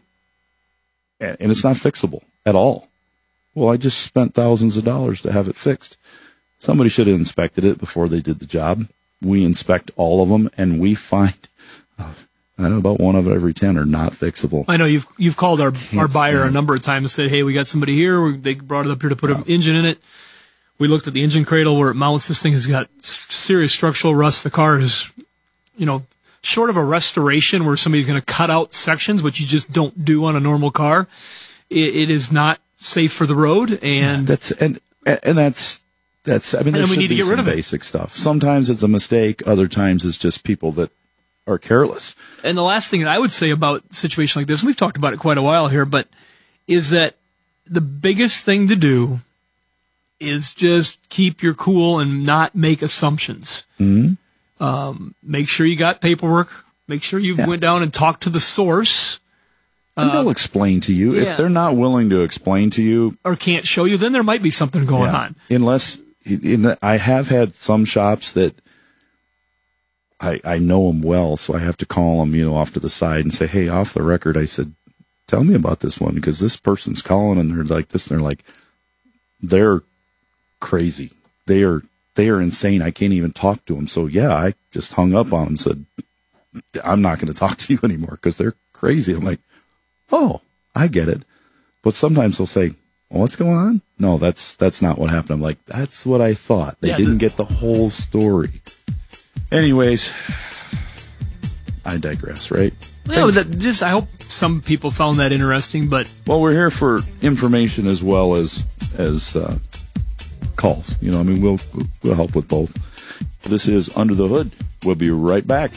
and, and it's not fixable at all. Well, I just spent thousands of dollars to have it fixed. Somebody should have inspected it before they did the job. We inspect all of them, and we find uh, I don't know, about one of every ten are not fixable. I know you've you've called our, our buyer a number of times and said, hey, we got somebody here. They brought it up here to put an engine in it. We looked at the engine cradle where it mounts. This thing has got serious structural rust. The car is, you know, short of a restoration where somebody's going to cut out sections, which you just don't do on a normal car. It, it is not safe for the road. And yeah, that's and and that's that's. I mean, there should be some basic stuff. Sometimes it's a mistake. Other times it's just people that are careless. And the last thing that I would say about a situation like this, and we've talked about it quite a while here, but is that the biggest thing to do is just keep your cool and not make assumptions. Mm-hmm. Um, make sure you got paperwork. Make sure you yeah. went down and talked to the source. And uh, they'll explain to you. Yeah. If they're not willing to explain to you, or can't show you, then there might be something going yeah. on. Unless, in the, I have had some shops that I, I know them well, so I have to call them, you know, off to the side and say, hey, off the record, I said, tell me about this one, because this person's calling and they're like this, and they're like, they're crazy. They are, they are insane. I can't even talk to them. So yeah, I just hung up on them and said, I'm not going to talk to you anymore because they're crazy. I'm like, oh, I get it. But sometimes they'll say, well, what's going on? No, that's, that's not what happened. I'm like, that's what I thought. They yeah, didn't the- get the whole story. Anyways, I digress, right? Yeah, but that, just I hope some people found that interesting. But well, we're here for information as well as as uh, calls. You know, I mean, we'll we'll help with both. This is Under the Hood. We'll be right back.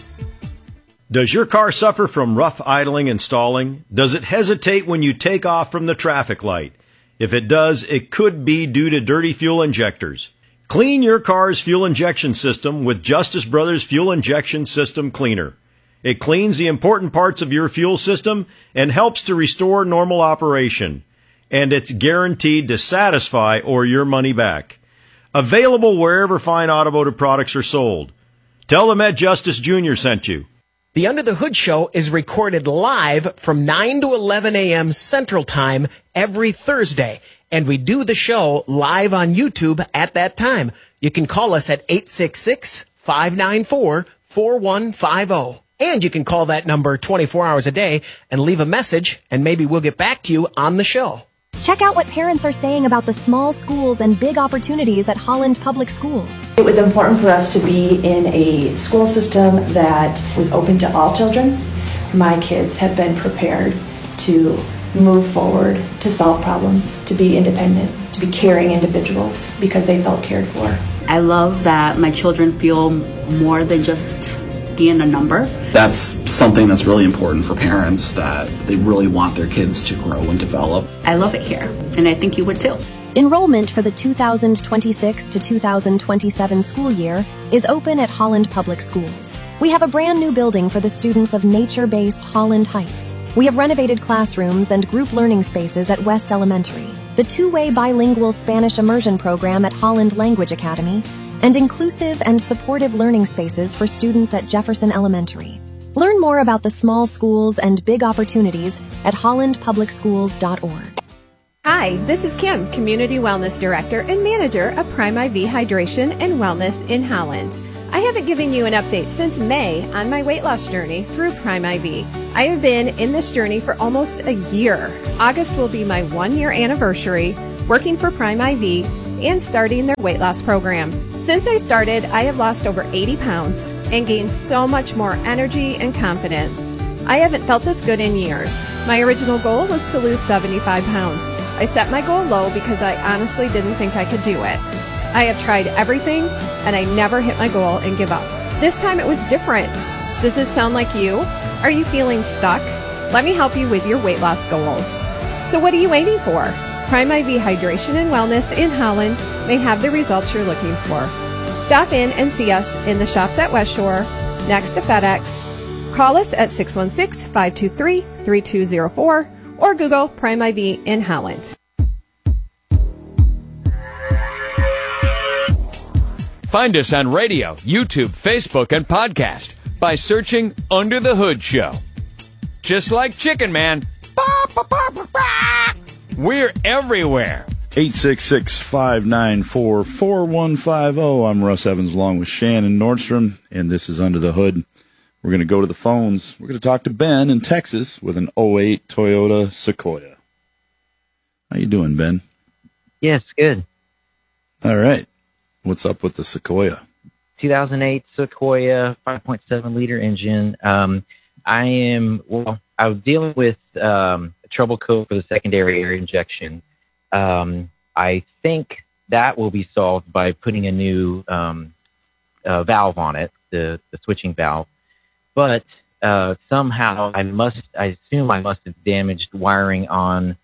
Does your car suffer from rough idling and stalling? Does it hesitate when you take off from the traffic light? If it does, it could be due to dirty fuel injectors. Clean your car's fuel injection system with Justice Brothers Fuel Injection System Cleaner. It cleans the important parts of your fuel system and helps to restore normal operation. And it's guaranteed to satisfy or your money back. Available wherever fine automotive products are sold. Tell them Ed Justice Junior sent you. The Under the Hood Show is recorded live from nine to eleven a.m. Central Time every Thursday. And we do the show live on YouTube at that time. You can call us at eight six six, five nine four, four one five zero. And you can call that number twenty-four hours a day and leave a message, and maybe we'll get back to you on the show. Check out what parents are saying about the small schools and big opportunities at Holland Public Schools. It was important for us to be in a school system that was open to all children. My kids have been prepared to move forward, to solve problems, to be independent, to be caring individuals because they felt cared for. I love that my children feel more than just being a number. That's something that's really important for parents, that they really want their kids to grow and develop. I love it here, and I think you would too. Enrollment for the two thousand twenty-six to two thousand twenty-seven school year is open at Holland Public Schools. We have a brand new building for the students of nature-based Holland Heights. We have renovated classrooms and group learning spaces at West Elementary, the two-way bilingual Spanish immersion program at Holland Language Academy, and inclusive and supportive learning spaces for students at Jefferson Elementary. Learn more about the small schools and big opportunities at holland public schools dot org. Hi, this is Kim, Community Wellness Director and Manager of Prime I V Hydration and Wellness in Holland. I haven't given you an update since May on my weight loss journey through Prime I V. I have been in this journey for almost a year. August will be my one-year anniversary working for Prime I V and starting their weight loss program. Since I started, I have lost over eighty pounds and gained so much more energy and confidence. I haven't felt this good in years. My original goal was to lose seventy-five pounds. I set my goal low because I honestly didn't think I could do it. I have tried everything and I never hit my goal and give up. This time it was different. Does this sound like you? Are you feeling stuck? Let me help you with your weight loss goals. So what are you waiting for? Prime I V Hydration and Wellness in Holland may have the results you're looking for. Stop in and see us in the shops at West Shore, next to FedEx. Call us at six one six, five two three, three two zero four or Google Prime I V in Holland. Find us on radio, YouTube, Facebook, and podcast by searching Under the Hood Show. Just like Chicken Man. We're everywhere. eight six six, five nine four, four one five zero. I'm Russ Evans along with Shannon Nordstrom, and this is Under the Hood. We're going to go to the phones. We're going to talk to Ben in Texas with an oh eight Toyota Sequoia. How you doing, Ben? Yes, good. All right. What's up with the Sequoia? two thousand eight Sequoia, five point seven liter engine. Um, I am, well, I was dealing with um, a trouble code for the secondary air injection. Um, I think that will be solved by putting a new um, uh, valve on it, the, the switching valve. But uh, somehow I must, I assume I must have damaged wiring on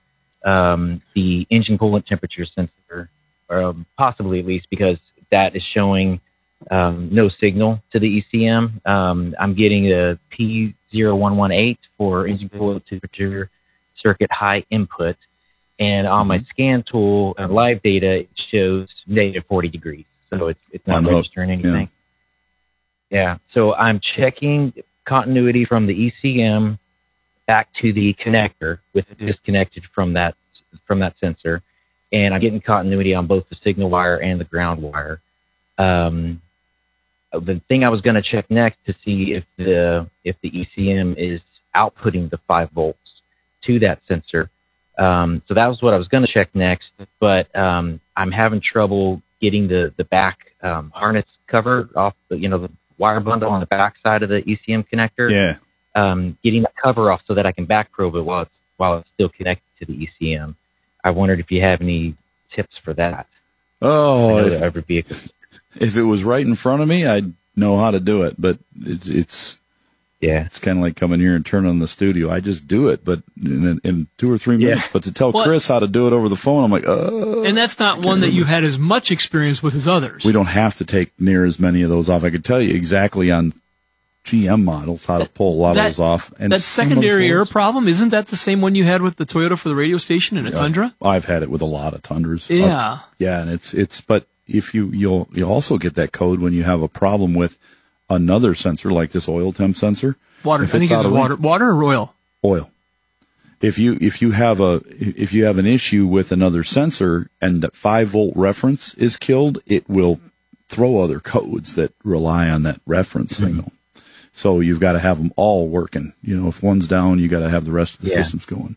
um, the engine coolant temperature sensor, or um, possibly at least, because that is showing um, no signal to the E C M. Um, I'm getting a P zero one one eight for engine coolant temperature circuit high input. And on my scan tool, uh, live data, it shows negative forty degrees. So it's, it's not registering anything. Yeah. yeah. So I'm checking continuity from the E C M back to the connector with it disconnected from that, from that sensor. And I'm getting continuity on both the signal wire and the ground wire. Um, the thing I was going to check next to see if the, if the E C M is outputting the five volts to that sensor. Um, so that was what I was going to check next, but, um, I'm having trouble getting the, the back, um, harness cover off the, you know, the wire bundle on the back side of the E C M connector. Yeah. Um, getting the cover off so that I can back probe it while it's, while it's still connected to the E C M. I wondered if you have any tips for that. Oh, I know if, that every vehicle. if it was right in front of me, I'd know how to do it, but it's, it's, yeah, it's kind of like coming here and turning on the studio. I just do it, but in, in two or three minutes. Yeah. But to tell well, Chris how to do it over the phone, I'm like, oh. And that's not one that you had as much experience with as others. We don't have to take near as many of those off. I could tell you exactly on G M models how to pull a lot that, of those off. And that secondary air problem, isn't that the same one you had with the Toyota for the radio station in a yeah, Tundra? I've had it with a lot of Tundras. Yeah. Uh, yeah, and it's, it's, but if you, you'll, you'll also get that code when you have a problem with another sensor like this oil temp sensor. Water, I think it's water, water or oil? Oil. If you, if you have a, if you have an issue with another sensor and that five volt reference is killed, it will throw other codes that rely on that reference mm-hmm. signal. So you've got to have them all working. You know, if one's down, you got to have the rest of the yeah. systems going.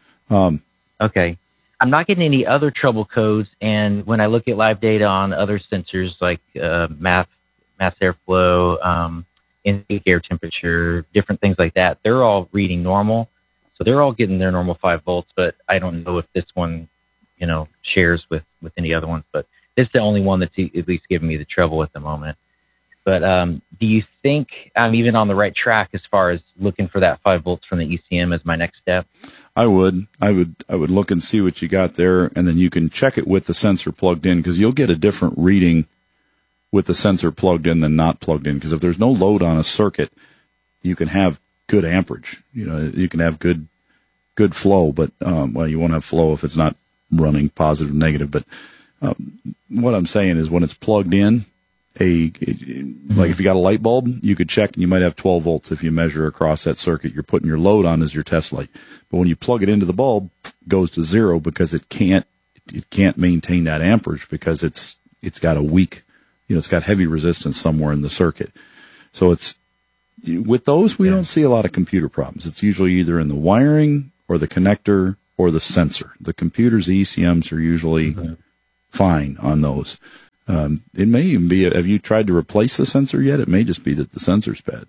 Um, okay. I'm not getting any other trouble codes. And when I look at live data on other sensors like, uh, mass, mass airflow, um, intake air temperature, different things like that, they're all reading normal. So they're all getting their normal five volts, but I don't know if this one, you know, shares with, with any other ones, but this is the only one that's at least giving me the trouble at the moment. But, um, do you think I'm even on the right track as far as looking for that five volts from the E C M as my next step? I would, I would, I would look and see what you got there, and then you can check it with the sensor plugged in, because you'll get a different reading with the sensor plugged in than not plugged in. Because if there's no load on a circuit, you can have good amperage. You know, you can have good, good flow, but, um, well, you won't have flow if it's not running positive, negative. But, um, what I'm saying is when it's plugged in, a, mm-hmm. like if you got a light bulb, you could check and you might have twelve volts if you measure across that circuit you're putting your load on as your test light. But when you plug it into the bulb, goes to zero because it can't it can't maintain that amperage because it's it's got a weak, you know, it's got heavy resistance somewhere in the circuit. So it's with those we yeah. don't see a lot of computer problems. It's usually either in the wiring or the connector or the sensor. The computers, the E C Ms are usually mm-hmm. fine on those. Um, it may even be, have you tried to replace the sensor yet? It may just be that the sensor's bad.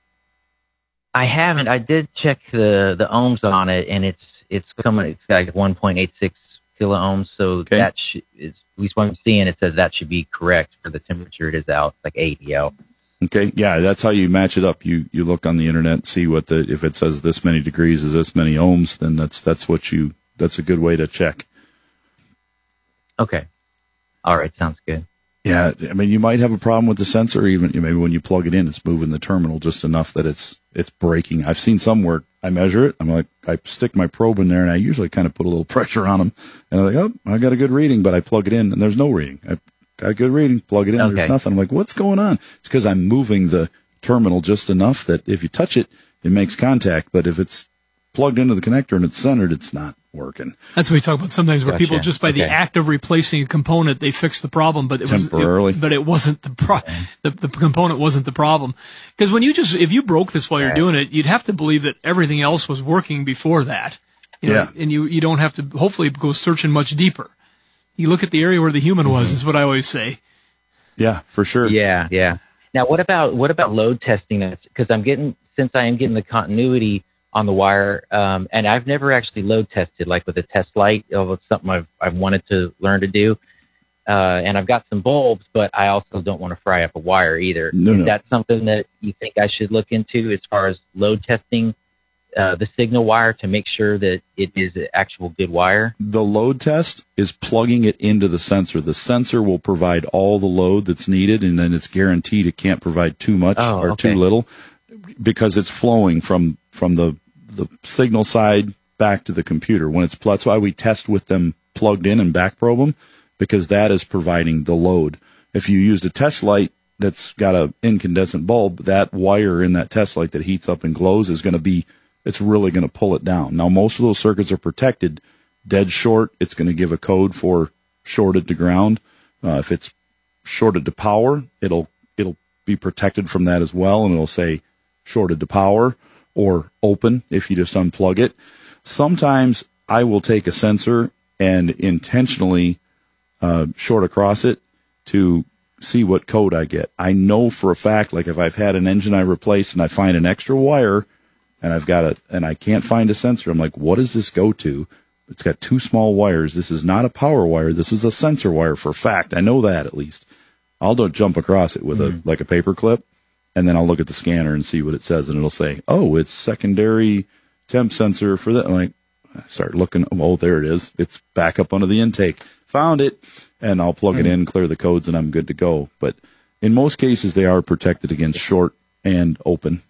I haven't. I did check the, the ohms on it, and it's it's coming. It's like one point eight six kilo ohms. So okay. that sh- is, at least what I'm seeing, it says that should be correct for the temperature it is out, like eighty out. Okay, yeah, that's how you match it up. You you look on the internet, see what the if it says this many degrees is this many ohms, then that's that's what you that's a good way to check. Okay, all right, sounds good. Yeah, I mean, you might have a problem with the sensor. Even maybe when you plug it in, it's moving the terminal just enough that it's it's breaking. I've seen some where I measure it. I'm like, I stick my probe in there, and I usually kind of put a little pressure on them, and I'm like, oh, I got a good reading, but I plug it in, and there's no reading. I got a good reading, plug it in, okay. There's nothing. I'm like, what's going on? It's because I'm moving the terminal just enough that if you touch it, it makes contact, but if it's plugged into the connector and it's centered, it's not working. That's what we talk about sometimes, where gotcha. people just by okay. the act of replacing a component, they fix the problem, but it was temporarily. It, but it wasn't the pro- the, the component wasn't the problem. Because when you just if you broke this while you're doing it, you'd have to believe that everything else was working before that. You know, yeah, and you you don't have to hopefully go searching much deeper. You look at the area where the human was, mm-hmm. is what I always say. Yeah, for sure. Yeah, yeah. Now, what about what about load testing? Because I'm getting since I am getting the continuity on the wire, um, and I've never actually load tested like with a test light. Although it's something I've I've wanted to learn to do, uh, and I've got some bulbs, but I also don't want to fry up a wire either. No, Is no. that something that you think I should look into as far as load testing uh, the signal wire to make sure that it is an actual good wire? The load test is plugging it into the sensor. The sensor will provide all the load that's needed, and then it's guaranteed it can't provide too much oh, or okay. too little because it's flowing from, from the, the signal side back to the computer. When it's pl- that's why we test with them plugged in and back probe them, because that is providing the load. If you used a test light that's got an incandescent bulb, that wire in that test light that heats up and glows is going to be it's really going to pull it down. Now, most of those circuits are protected. Dead short, it's going to give a code for shorted to ground. Uh, if it's shorted to power, it'll it'll be protected from that as well, and it'll say shorted to power or open if you just unplug it. Sometimes I will take a sensor and intentionally uh, short across it to see what code I get. I know for a fact, like if I've had an engine I replace and I find an extra wire, and I've got it, and I can't find a sensor. I'm like, what does this go to? It's got two small wires. This is not a power wire. This is a sensor wire for a fact. I know that at least. I'll don't jump across it with mm-hmm. a like a paper clip, and then I'll look at the scanner and see what it says, and it'll say, oh, it's secondary temp sensor for that. I'm like, I start looking. Oh, there it is. It's back up under the intake. Found it, and I'll plug mm-hmm. it in, clear the codes, and I'm good to go. But in most cases, they are protected against short and open.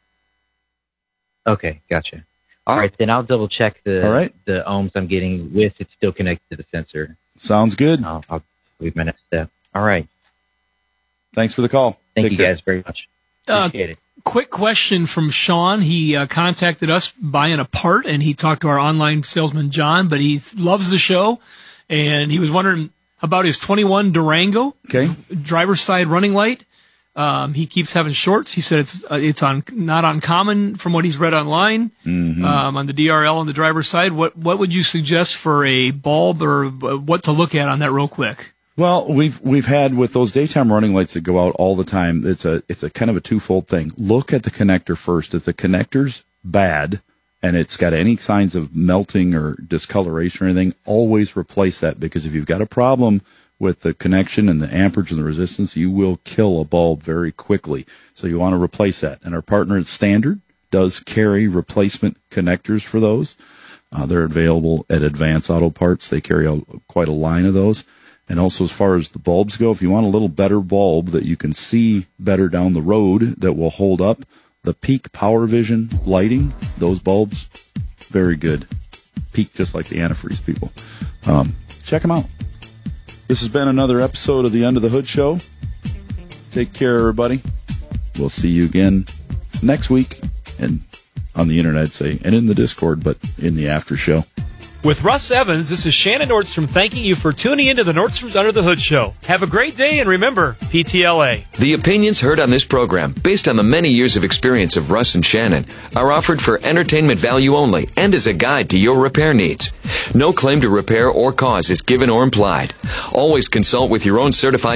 Okay, gotcha. All right, then I'll double check the All right. the ohms I'm getting with it's still connected to the sensor. Sounds good. I'll, I'll leave my next step. All right. Thanks for the call. Thank Take you care. guys very much. Uh, Appreciate it. Quick question from Sean. He uh, contacted us buying a part, and he talked to our online salesman, John, but he loves the show, and he was wondering about his twenty-one Durango okay. driver's side running light. Um, he keeps having shorts. He said it's uh, it's on not uncommon from what he's read online mm-hmm. um, on the D R L on the driver's side. What what would you suggest for a bulb or what to look at on that real quick? Well, we've we've had with those daytime running lights that go out all the time. It's a it's a kind of a twofold thing. Look at the connector first. If the connector's bad and it's got any signs of melting or discoloration or anything, always replace that, because if you've got a problem with the connection and the amperage and the resistance, you will kill a bulb very quickly. So you want to replace that. And our partner at Standard does carry replacement connectors for those. Uh, they're available at Advance Auto Parts. They carry a, quite a line of those. And also, as far as the bulbs go, if you want a little better bulb that you can see better down the road that will hold up, the Peak Power Vision lighting, those bulbs, very good. Peak just like the antifreeze people. Um, check them out. This has been another episode of the Under the Hood Show. Take care, everybody. We'll see you again next week, and on the internet, say, and in the Discord, but in the after show. With Russ Evans, this is Shannon Nordstrom thanking you for tuning into the Nordstrom's Under the Hood show. Have a great day, and remember, P T L A. The opinions heard on this program, based on the many years of experience of Russ and Shannon, are offered for entertainment value only and as a guide to your repair needs. No claim to repair or cause is given or implied. Always consult with your own certified